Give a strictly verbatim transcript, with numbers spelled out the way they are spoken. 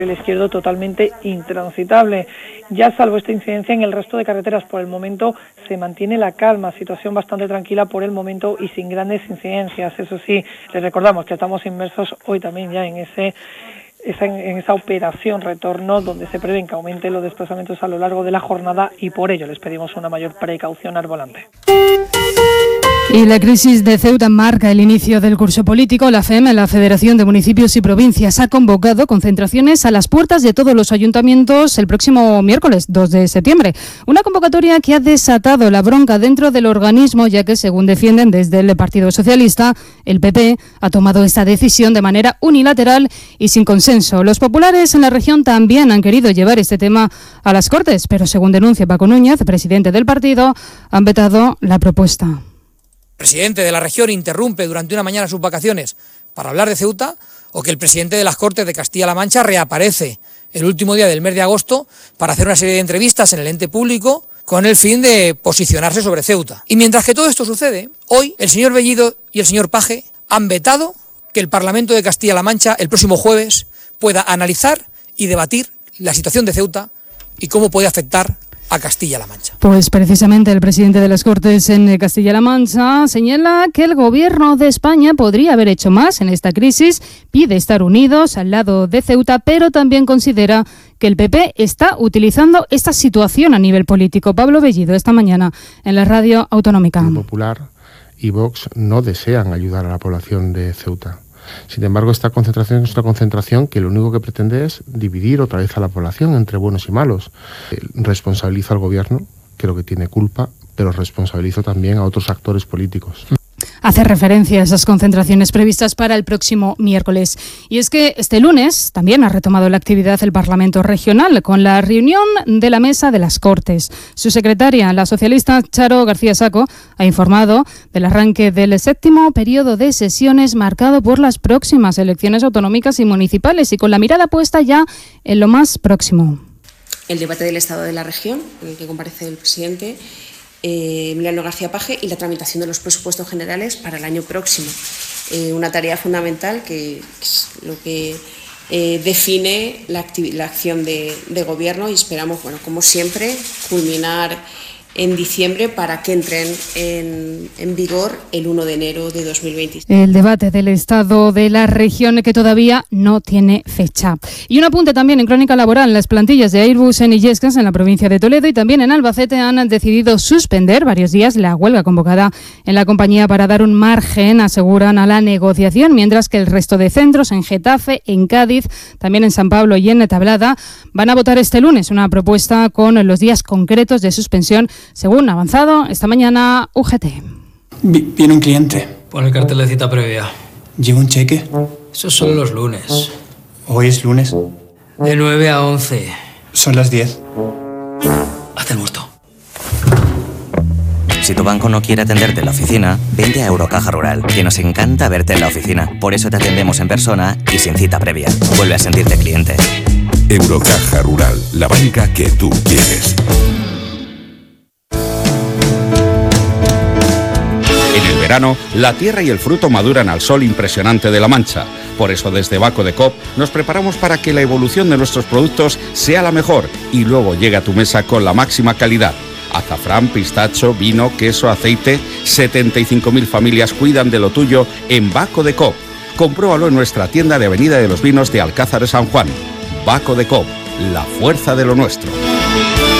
El izquierdo totalmente intransitable. Ya salvo esta incidencia en el resto de carreteras, por el momento se mantiene la calma, situación bastante tranquila por el momento y sin grandes incidencias. Eso sí, les recordamos que estamos inmersos hoy también ya en ese esa, en esa operación retorno, donde se prevén que aumenten los desplazamientos a lo largo de la jornada y por ello les pedimos una mayor precaución al volante. Y la crisis de Ceuta marca el inicio del curso político. La F E M, la Federación de Municipios y Provincias, ha convocado concentraciones a las puertas de todos los ayuntamientos el próximo miércoles dos de septiembre. Una convocatoria que ha desatado la bronca dentro del organismo, ya que, según defienden desde el Partido Socialista, el P P ha tomado esta decisión de manera unilateral y sin consenso. Los populares en la región también han querido llevar este tema a las Cortes, pero según denuncia Paco Núñez, presidente del partido, han vetado la propuesta. El presidente de la región interrumpe durante una mañana sus vacaciones para hablar de Ceuta, o que el presidente de las Cortes de Castilla-La Mancha reaparece el último día del mes de agosto para hacer una serie de entrevistas en el ente público con el fin de posicionarse sobre Ceuta. Y mientras que todo esto sucede, hoy el señor Bellido y el señor Paje han vetado que el Parlamento de Castilla-La Mancha el próximo jueves pueda analizar y debatir la situación de Ceuta y cómo puede afectar a Castilla-La Mancha. Pues precisamente el presidente de las Cortes en Castilla-La Mancha señala que el gobierno de España podría haber hecho más en esta crisis, pide estar unidos al lado de Ceuta, pero también considera que el P P está utilizando esta situación a nivel político. Pablo Bellido, esta mañana en la radio autonómica. El Popular y Vox no desean ayudar a la población de Ceuta. Sin embargo, esta concentración es una concentración que lo único que pretende es dividir otra vez a la población entre buenos y malos. Responsabilizo al gobierno, creo que tiene culpa, pero responsabilizo también a otros actores políticos. Hace referencia a esas concentraciones previstas para el próximo miércoles. Y es que este lunes también ha retomado la actividad el Parlamento Regional con la reunión de la Mesa de las Cortes. Su secretaria, la socialista Charo García Saco, ha informado del arranque del séptimo periodo de sesiones marcado por las próximas elecciones autonómicas y municipales y con la mirada puesta ya en lo más próximo. El debate del Estado de la región, en el que comparece el presidente Eh, Emiliano García Paje, y la tramitación de los presupuestos generales para el año próximo. Eh, una tarea fundamental que es lo que eh, define la, la acción de, de gobierno, y esperamos, bueno, como siempre, culminar en diciembre para que entren en, en vigor el uno de enero de dos mil veintiséis. El debate del estado de la región que todavía no tiene fecha. Y un apunte también en Crónica Laboral. Las plantillas de Airbus en Illescas, en la provincia de Toledo, y también en Albacete han decidido suspender varios días la huelga convocada en la compañía para dar un margen, aseguran, a la negociación, mientras que el resto de centros en Getafe, en Cádiz, también en San Pablo y en Tablada van a votar este lunes una propuesta con los días concretos de suspensión, según ha avanzado esta mañana U G T. Viene un cliente. Pon el cartel de cita previa. ¿Lleva un cheque? Eso es solo los lunes. ¿Hoy es lunes? De nueve a once. Son las diez. Haz el muerto. Si tu banco no quiere atenderte en la oficina, vente a Eurocaja Rural, que nos encanta verte en la oficina. Por eso te atendemos en persona y sin cita previa. Vuelve a sentirte cliente. Eurocaja Rural, la banca que tú quieres. En el verano, la tierra y el fruto maduran al sol impresionante de La Mancha. Por eso desde Baco de Coop nos preparamos para que la evolución de nuestros productos sea la mejor y luego llegue a tu mesa con la máxima calidad. Azafrán, pistacho, vino, queso, aceite. setenta y cinco mil familias cuidan de lo tuyo en Baco de Coop. Compruébalo en nuestra tienda de Avenida de los Vinos de Alcázar de San Juan. Baco de Coop, la fuerza de lo nuestro.